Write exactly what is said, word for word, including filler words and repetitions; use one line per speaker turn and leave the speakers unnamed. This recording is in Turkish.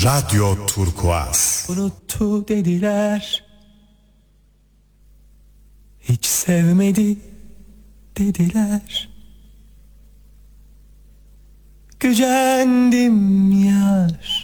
Radyo Turkuaz.
Unuttu dediler, hiç sevmedi dediler. Gücendim yar,